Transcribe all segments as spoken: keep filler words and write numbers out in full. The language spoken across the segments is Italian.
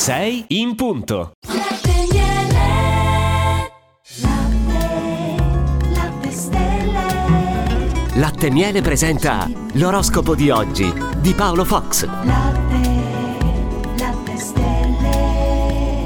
sei in punto. Latte e Miele presenta l'oroscopo di oggi di Paolo Fox. Latte, latte stelle.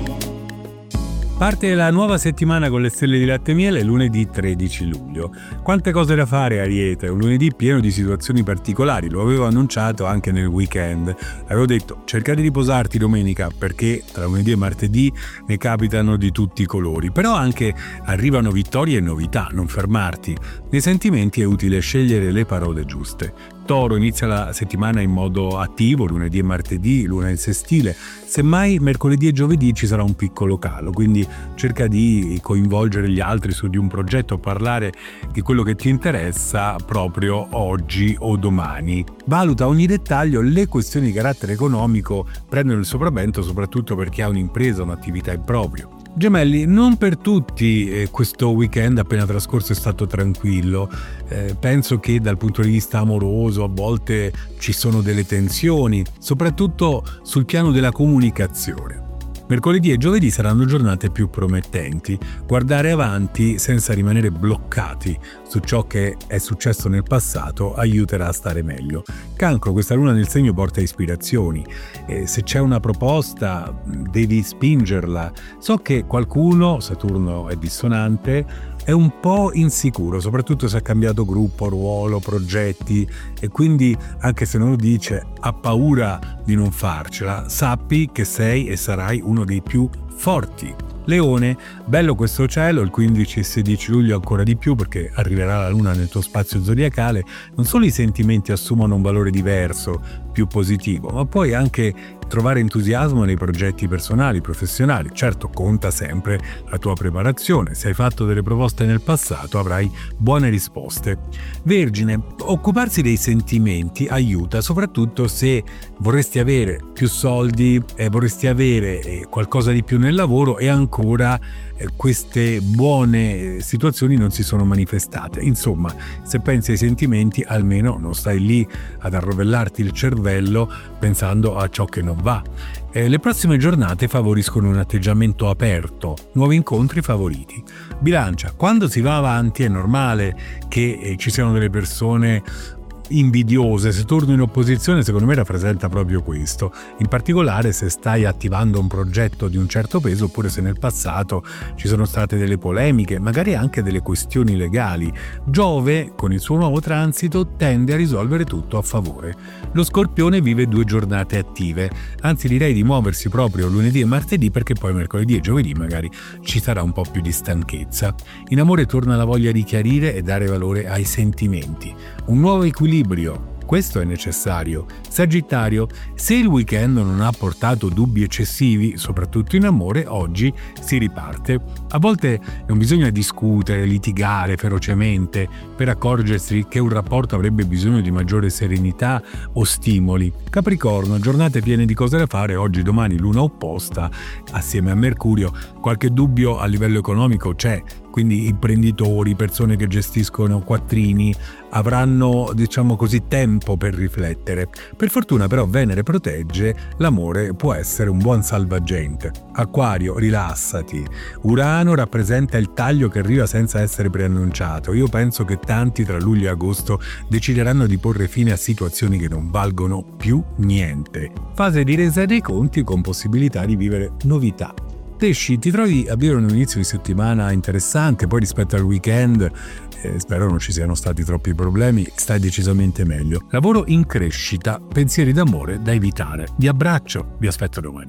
Parte la nuova settimana con le stelle di Latte e Miele lunedì tredici luglio. Quante cose da fare, Ariete, un lunedì pieno di situazioni particolari, lo avevo annunciato anche nel weekend. Avevo detto cerca di riposarti domenica perché tra lunedì e martedì ne capitano di tutti i colori, però anche arrivano vittorie e novità, non fermarti. Nei sentimenti è utile scegliere le parole giuste. Toro inizia la settimana in modo attivo, lunedì e martedì, luna in sestile. Semmai mercoledì e giovedì ci sarà un piccolo calo, quindi cerca di coinvolgere gli altri su di un progetto, parlare di quello che ti interessa proprio oggi o domani. Valuta ogni dettaglio, le questioni di carattere economico prendono il sopravvento soprattutto per chi ha un'impresa, un'attività in proprio. Gemelli, non per tutti eh, questo weekend appena trascorso è stato tranquillo. Eh, penso che dal punto di vista amoroso a volte ci sono delle tensioni, soprattutto sul piano della comunicazione. Mercoledì e giovedì saranno giornate più promettenti. Guardare avanti senza rimanere bloccati su ciò che è successo nel passato aiuterà a stare meglio. Cancro, questa luna nel segno porta ispirazioni. E se c'è una proposta devi spingerla. So che qualcuno, Saturno è dissonante, è un po' insicuro, soprattutto se ha cambiato gruppo, ruolo, progetti e quindi anche se non lo dice ha paura di non farcela. Sappi che sei e sarai uno dei più forti. Leone, bello questo cielo, il quindici e sedici luglio ancora di più perché arriverà la luna nel tuo spazio zodiacale. Non solo i sentimenti assumono un valore diverso, più positivo, ma puoi anche trovare entusiasmo nei progetti personali, professionali. Certo, conta sempre la tua preparazione. Se hai fatto delle proposte nel passato avrai buone risposte. Vergine, occuparsi dei sentimenti aiuta, soprattutto se vorresti avere più soldi, eh, vorresti avere eh, qualcosa di più nel lavoro e ancora eh, queste buone situazioni non si sono manifestate. Insomma, se pensi ai sentimenti almeno non stai lì ad arrovellarti il cervello pensando a ciò che non va. Eh, le prossime giornate favoriscono un atteggiamento aperto, nuovi incontri favoriti. Bilancia, quando si va avanti è normale che eh, ci siano delle persone invidiose. Se torno in opposizione secondo me rappresenta proprio questo, in particolare se stai attivando un progetto di un certo peso oppure se nel passato ci sono state delle polemiche, magari anche delle questioni legali. Giove con il suo nuovo transito tende a risolvere tutto a favore. Lo Scorpione vive due giornate attive, anzi direi di muoversi proprio lunedì e martedì perché poi mercoledì e giovedì magari ci sarà un po' più di stanchezza. In amore torna la voglia di chiarire e dare valore ai sentimenti. Un nuovo equilibrio, questo è necessario. Sagittario, se il weekend non ha portato dubbi eccessivi, soprattutto in amore, oggi si riparte. A volte non bisogna discutere, litigare ferocemente per accorgersi che un rapporto avrebbe bisogno di maggiore serenità o stimoli. Capricorno, giornate piene di cose da fare, oggi, domani luna opposta assieme a Mercurio. Qualche dubbio a livello economico c'è, quindi imprenditori, persone che gestiscono quattrini avranno, diciamo così, tempo per riflettere. Per fortuna però Venere protegge, l'amore può essere un buon salvagente. Acquario, rilassati. Urano rappresenta il taglio che arriva senza essere preannunciato. Io penso che tanti tra luglio e agosto decideranno di porre fine a situazioni che non valgono più niente. Fase di resa dei conti con possibilità di vivere novità. Pesci, ti trovi a vivere un inizio di settimana interessante, poi rispetto al weekend eh, spero non ci siano stati troppi problemi, stai decisamente meglio. Lavoro in crescita, pensieri d'amore da evitare. Vi abbraccio, vi aspetto domani.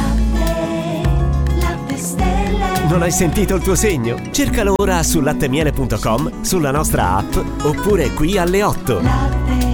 Latte, latte stelle. Non hai sentito il tuo segno? Cercalo ora su latte miele punto com, sulla nostra app oppure qui alle otto. Latte.